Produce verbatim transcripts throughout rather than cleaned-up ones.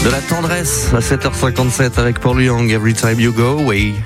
De la tendresse à sept heures cinquante-sept avec Paul Young, Every Time You Go Away.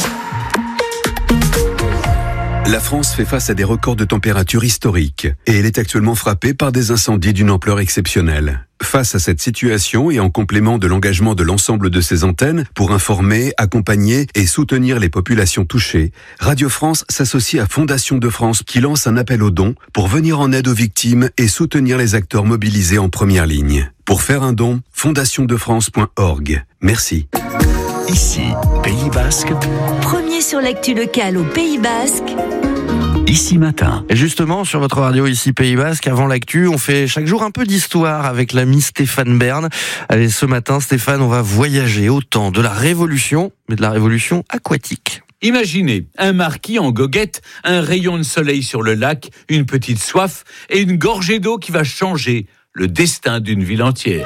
La France fait face à des records de température historiques et elle est actuellement frappée par des incendies d'une ampleur exceptionnelle. Face à cette situation et en complément de l'engagement de l'ensemble de ses antennes pour informer, accompagner et soutenir les populations touchées, Radio France s'associe à Fondation de France qui lance un appel aux dons pour venir en aide aux victimes et soutenir les acteurs mobilisés en première ligne. Pour faire un don, fondation de france point org. Merci. Ici, Pays Basque. Premier sur l'actu locale au Pays Basque. Ici Matin. Et justement, sur votre radio ici Pays Basque, avant l'actu, on fait chaque jour un peu d'histoire avec l'ami Stéphane Bern. Allez, ce matin, Stéphane, on va voyager au temps de la Révolution, mais de la Révolution aquatique. Imaginez un marquis en goguette, un rayon de soleil sur le lac, une petite soif et une gorgée d'eau qui va changer le destin d'une ville entière.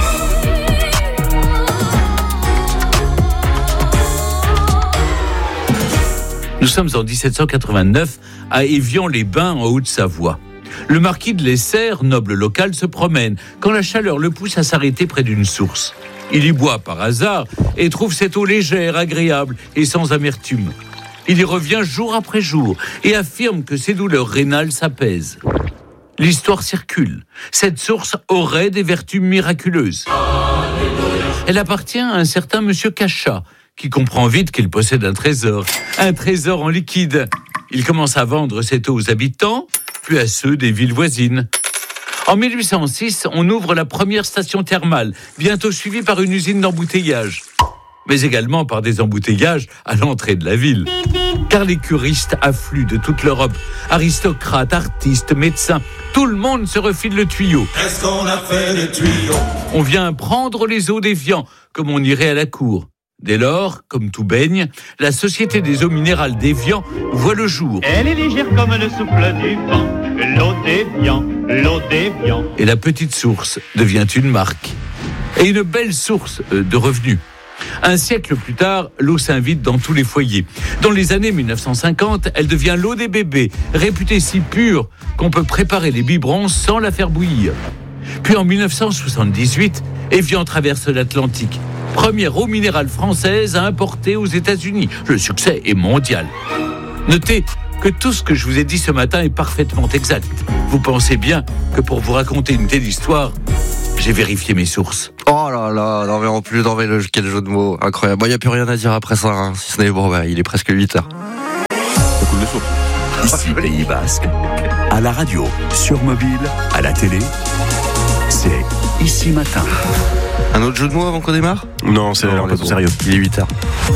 Nous sommes en dix-sept cent quatre-vingt-neuf à Évian-les-Bains en Haute-Savoie. Le marquis de Lesserre, noble local, se promène quand la chaleur le pousse à s'arrêter près d'une source. Il y boit par hasard et trouve cette eau légère, agréable et sans amertume. Il y revient jour après jour et affirme que ses douleurs rénales s'apaisent. L'histoire circule. Cette source aurait des vertus miraculeuses. Elle appartient à un certain monsieur Cachat, qui comprend vite qu'il possède un trésor, un trésor en liquide. Il commence à vendre cette eau aux habitants, puis à ceux des villes voisines. En mille huit cent six, on ouvre la première station thermale, bientôt suivie par une usine d'embouteillage, mais également par des embouteillages à l'entrée de la ville. Car les curistes affluent de toute l'Europe, aristocrates, artistes, médecins, tout le monde se refile le tuyau. Qu'est-ce qu'on a fait des tuyaux ? On vient prendre les eaux d'Évian, comme on irait à la cour. Dès lors, comme tout baigne, la Société des eaux minérales d'Évian voit le jour. Elle est légère comme le souffle du vent, l'eau d'Évian, l'eau d'Évian. Et la petite source devient une marque. Et une belle source de revenus. Un siècle plus tard, l'eau s'invite dans tous les foyers. Dans les années mille neuf cent cinquante, elle devient l'eau des bébés, réputée si pure qu'on peut préparer les biberons sans la faire bouillir. Puis en mille neuf cent soixante-dix-huit, Évian traverse l'Atlantique. Première eau minérale française à importer aux États-Unis. Le succès est mondial. Notez que tout ce que je vous ai dit ce matin est parfaitement exact. Vous pensez bien que pour vous raconter une telle histoire, j'ai vérifié mes sources. Oh là là, non mais en plus, non mais le, quel jeu de mots, incroyable. Il bon, n'y a plus rien à dire après ça, hein, si ce n'est bon, bah, il est presque huit heures. Ça coule de source. Ici Pays Basque. À la radio, sur mobile, à la télé, c'est Ici Matin. Un autre jeu de mots avant qu'on démarre ? Non, c'est un peu bon. sérieux. Il est huit heures.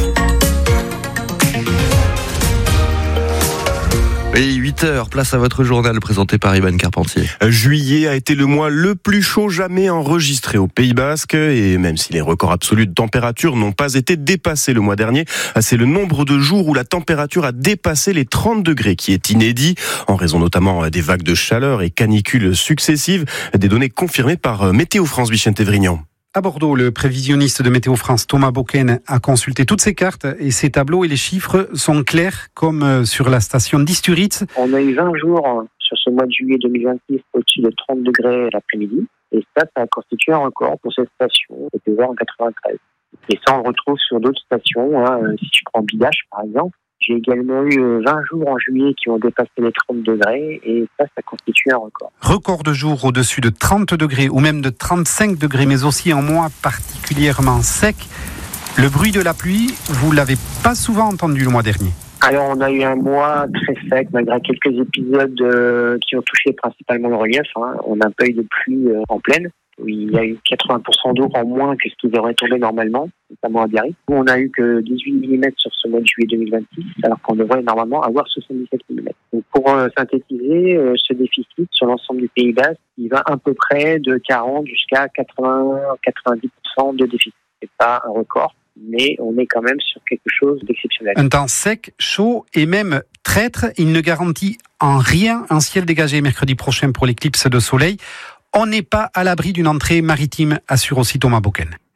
Et huit heures, place à votre journal présenté par Ivan Carpentier. Juillet a été le mois le plus chaud jamais enregistré au Pays Basque et même si les records absolus de température n'ont pas été dépassés le mois dernier, c'est le nombre de jours où la température a dépassé les trente degrés qui est inédit en raison notamment des vagues de chaleur et canicules successives, des données confirmées par Météo France. Vicente Vrignan. À Bordeaux, le prévisionniste de Météo France, Thomas Boken, a consulté toutes ses cartes et ses tableaux et les chiffres sont clairs comme sur la station d'Isturitz. On a eu vingt jours sur ce mois de juillet deux mille vingt-six au-dessus de trente degrés l'après-midi et ça, ça a constitué un record pour cette station, c'était en quatre-vingt-treize. Et ça, on le retrouve sur d'autres stations, hein. Si tu prends Bidache par exemple. J'ai également eu vingt jours en juillet qui ont dépassé les trente degrés et ça, ça constitue un record. Record de jours au-dessus de trente degrés ou même de trente-cinq degrés, mais aussi en mois particulièrement sec. Le bruit de la pluie, vous l'avez pas souvent entendu le mois dernier. Alors, on a eu un mois très sec, malgré quelques épisodes euh, qui ont touché principalement le relief. Hein. On a un peu eu de pluie euh, en pleine. Où il y a eu quatre-vingts pour cent d'eau en moins que ce qui devrait tomber normalement, notamment à Biarritz. Où on a eu que dix-huit millimètres sur ce mois de juillet deux mille vingt-six, alors qu'on devrait normalement avoir soixante-dix-sept millimètres. Donc pour euh, synthétiser, euh, ce déficit sur l'ensemble du Pays Basque, il va à peu près de quarante jusqu'à quatre-vingts à quatre-vingt-dix pour cent de déficit. C'est pas un record, mais on est quand même sur quelque chose d'exceptionnel. Un temps sec, chaud et même traître, il ne garantit en rien un ciel dégagé mercredi prochain pour l'éclipse de soleil. On n'est pas à l'abri d'une entrée maritime, assure aussi Thomas Boken.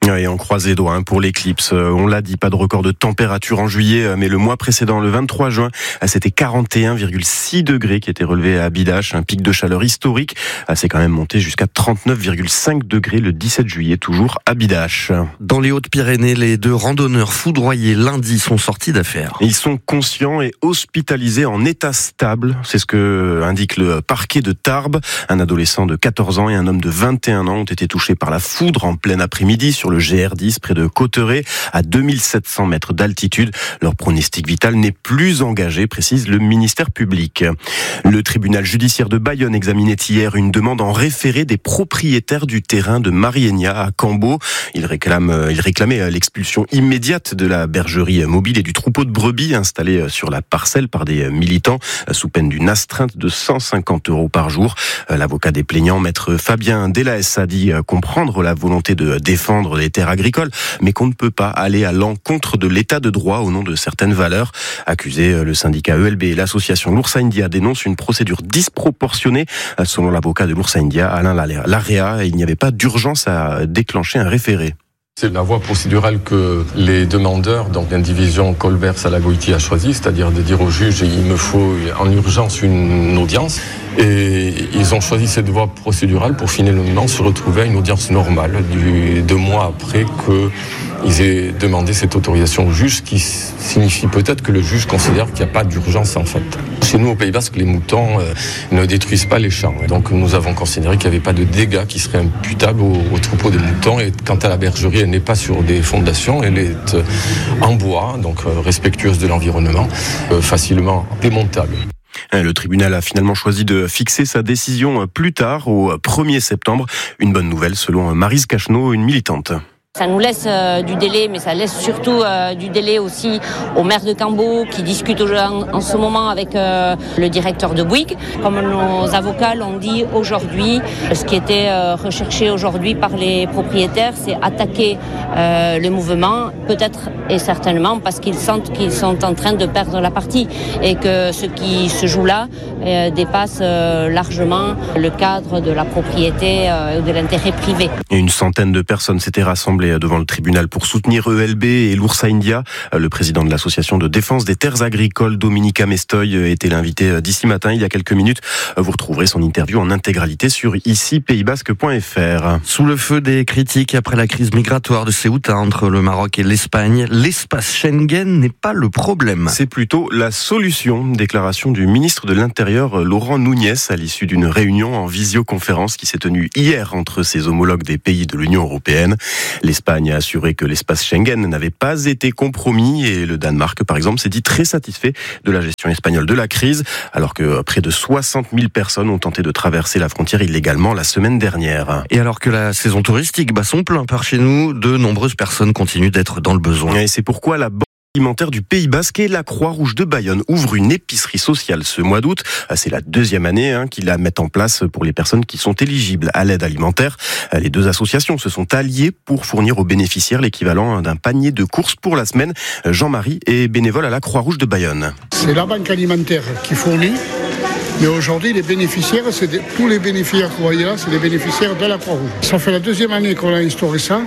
Et on croise les doigts hein, pour l'éclipse. On l'a dit, pas de record de température en juillet, mais le mois précédent, le vingt-trois juin, c'était quarante et un virgule six degrés qui était relevé à Bidache, un pic de chaleur historique. C'est quand même monté jusqu'à trente-neuf virgule cinq degrés le dix-sept juillet, toujours à Bidache. Dans les Hautes-Pyrénées, les deux randonneurs foudroyés lundi sont sortis d'affaire. Ils sont conscients et hospitalisés en état stable. C'est ce que indique le parquet de Tarbes. Un adolescent de quatorze ans et un homme de vingt et un ans ont été touchés par la foudre en plein après-midi sur le G R dix près de Cauterets, à deux mille sept cents mètres d'altitude. Leur pronostic vital n'est plus engagé, précise le ministère public. Le tribunal judiciaire de Bayonne examinait hier une demande en référé des propriétaires du terrain de Mariegna à Cambo. Ils réclament, ils réclamaient l'expulsion immédiate de la bergerie mobile et du troupeau de brebis installé sur la parcelle par des militants sous peine d'une astreinte de cent cinquante euros par jour. L'avocat des plaignants, maître Fabien Delaes, a dit comprendre la volonté de défendre les terres agricoles, mais qu'on ne peut pas aller à l'encontre de l'état de droit au nom de certaines valeurs. Accusé, le syndicat E L B et l'association l'Ours India dénoncent une procédure disproportionnée. Selon l'avocat de l'Ours India, Alain Larrea, il n'y avait pas d'urgence à déclencher un référé. C'est la voie procédurale que les demandeurs, donc l'indivision Colbert-Salagoiti a choisi, c'est-à-dire de dire au juge il me faut en urgence une audience. Et ils ont choisi cette voie procédurale pour finalement se retrouver à une audience normale du, deux mois après qu'ils aient demandé cette autorisation au juge, ce qui signifie peut-être que le juge considère qu'il n'y a pas d'urgence en fait. Chez nous au Pays Basque, les moutons euh, ne détruisent pas les champs. Donc nous avons considéré qu'il n'y avait pas de dégâts qui seraient imputables au, au troupeau des moutons. Et quant à la bergerie, elle n'est pas sur des fondations, elle est euh, en bois, donc euh, respectueuse de l'environnement, euh, facilement démontable. Le tribunal a finalement choisi de fixer sa décision plus tard, au premier septembre. Une bonne nouvelle selon Maryse Cacheneau, une militante. Ça nous laisse euh, du délai, mais ça laisse surtout euh, du délai aussi au maire de Cambo qui discute en, en ce moment avec euh, le directeur de Bouygues. Comme nos avocats l'ont dit aujourd'hui, ce qui était euh, recherché aujourd'hui par les propriétaires, c'est attaquer euh, le mouvement, peut-être et certainement parce qu'ils sentent qu'ils sont en train de perdre la partie et que ce qui se joue là euh, dépasse euh, largement le cadre de la propriété euh, ou de l'intérêt privé. Et une centaine de personnes s'étaient rassemblées devant le tribunal pour soutenir E L B et l'Ours India. Le président de l'association de défense des terres agricoles, Dominique Amestoy, était l'invité d'ici matin, il y a quelques minutes. Vous retrouverez son interview en intégralité sur ici pays basque point f r. Sous le feu des critiques après la crise migratoire de Ceuta entre le Maroc et l'Espagne, l'espace Schengen n'est pas le problème. C'est plutôt la solution. Déclaration du ministre de l'Intérieur, Laurent Núñez, à l'issue d'une réunion en visioconférence qui s'est tenue hier entre ses homologues des pays de l'Union européenne. L'Espagne a assuré que l'espace Schengen n'avait pas été compromis et le Danemark, par exemple, s'est dit très satisfait de la gestion espagnole de la crise, alors que près de soixante mille personnes ont tenté de traverser la frontière illégalement la semaine dernière. Et alors que la saison touristique bat son plein par chez nous, de nombreuses personnes continuent d'être dans le besoin. Et c'est pourquoi la alimentaire du Pays Basque et la Croix-Rouge de Bayonne ouvre une épicerie sociale ce mois d'août. C'est la deuxième année hein, qu'ils la mettent en place pour les personnes qui sont éligibles à l'aide alimentaire. Les deux associations se sont alliées pour fournir aux bénéficiaires l'équivalent d'un panier de courses pour la semaine. Jean-Marie est bénévole à la Croix-Rouge de Bayonne. C'est la banque alimentaire qui fournit. Mais aujourd'hui, les bénéficiaires, c'est des, tous les bénéficiaires que vous voyez là, c'est les bénéficiaires de la Croix-Rouge. Ça fait la deuxième année qu'on a instauré ça.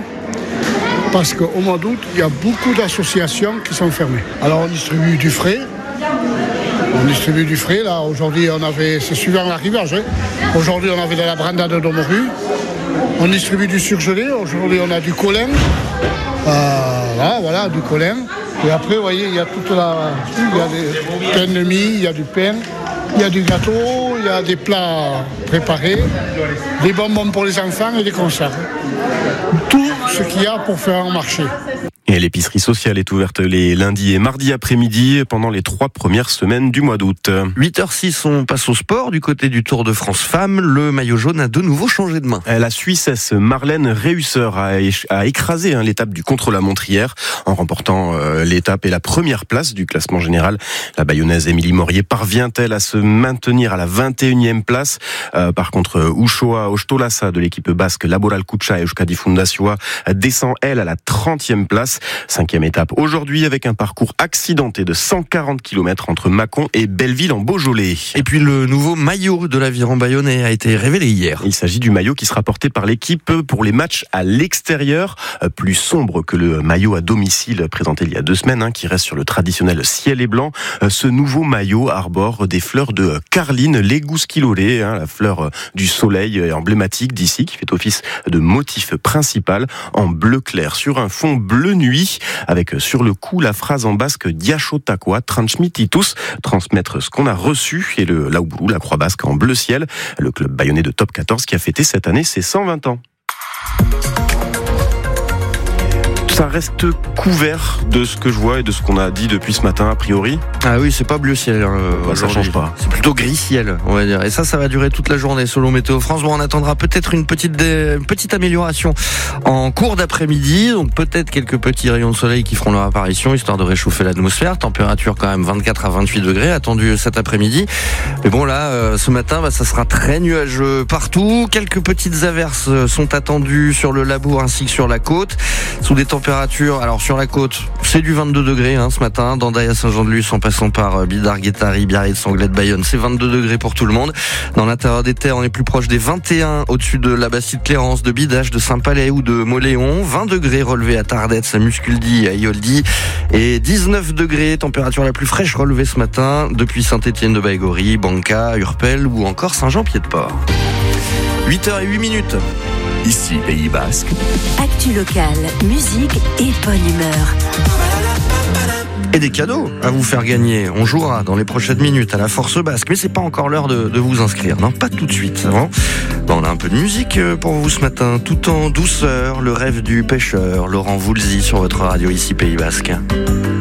Parce qu'au mois d'août, il y a beaucoup d'associations qui sont fermées. Alors on distribue du frais. On distribue du frais. Là, aujourd'hui, on avait, c'est suivant l'arrivage. Hein. Aujourd'hui, on avait de la brandade de morue. On distribue du surgelé. Aujourd'hui, on a du colin. Euh, voilà, voilà, du colin. Et après, vous voyez, il y a toute la... Il y a des pains de mie, il y a du pain, il y a du gâteau, il y a des plats préparés, des bonbons pour les enfants et des conserves. Tout ce qu'il y a pour faire un marché. Et l'épicerie sociale est ouverte les lundis et mardis après-midi pendant les trois premières semaines du mois d'août. huit heures six, on passe au sport. Du côté du Tour de France Femmes, le maillot jaune a de nouveau changé de main. La Suissesse Marlène Reusser a écrasé hein, l'étape du contre-la-montre hier en remportant euh, l'étape et la première place du classement général. La Bayonnaise Émilie Morier parvient-elle à se maintenir à la vingt et unième place. euh, Par contre, Ushoa Ostolasa de l'équipe basque Laboral Kutxa et Euskadi Fundazioa descend elle à la trentième place. Nice. Cinquième étape aujourd'hui avec un parcours accidenté de cent quarante kilomètres entre Mâcon et Belleville en Beaujolais. Et puis le nouveau maillot de l'aviron bayonnais a été révélé hier. Il s'agit du maillot qui sera porté par l'équipe pour les matchs à l'extérieur, plus sombre que le maillot à domicile présenté il y a deux semaines, hein, qui reste sur le traditionnel ciel et blanc. Ce nouveau maillot arbore des fleurs de carline, l'égousquilolé, hein, la fleur du soleil emblématique d'ici, qui fait office de motif principal en bleu clair sur un fond bleu nuit, avec sur le cou la phrase en basque Diachotakwa, transmititus, transmettre ce qu'on a reçu, et le Laouboulou, la croix basque en bleu ciel, le club bayonnais de top quatorze qui a fêté cette année ses cent vingt ans. Ça reste couvert de ce que je vois et de ce qu'on a dit depuis ce matin, a priori. Ah oui, c'est pas bleu ciel. Euh, bah, ça change pas. C'est plutôt gris ciel, on va dire. Et ça, ça va durer toute la journée selon Météo France. Bon, on attendra peut-être une petite, dé... une petite amélioration en cours d'après-midi. Donc peut-être quelques petits rayons de soleil qui feront leur apparition, histoire de réchauffer l'atmosphère. Température quand même vingt-quatre à vingt-huit degrés attendue cet après-midi. Mais bon là, euh, ce matin, bah, ça sera très nuageux partout. Quelques petites averses sont attendues sur le Labour ainsi que sur la côte. Sous des températures alors sur la côte, c'est du vingt-deux degrés hein, ce matin, d'Andaille à Saint-Jean-de-Luz en passant par Bidart, Guétary, Biarritz, Sanglette, Bayonne, c'est vingt-deux degrés pour tout le monde. Dans l'intérieur des terres, on est plus proche des vingt et un au-dessus de la Bastide Clérance, de Bidache, de Saint-Palais ou de Moléon. vingt degrés relevés à Tardets, à Musculdi, à Ioldi, et dix-neuf degrés, température la plus fraîche relevée ce matin depuis Saint-Étienne de Baïgory, Banca, Urpel ou encore Saint-Jean-Pied-de-Port. huit heures zéro huit minutes. Ici, Pays Basque. Actu locale, musique et bonne humeur. Et des cadeaux à vous faire gagner. On jouera dans les prochaines minutes à la Force Basque, mais c'est pas encore l'heure de, de vous inscrire. Non, pas tout de suite. Avant, bon, on a un peu de musique pour vous ce matin, tout en douceur. Le rêve du pêcheur, Laurent Voulzy sur votre radio ici Pays Basque.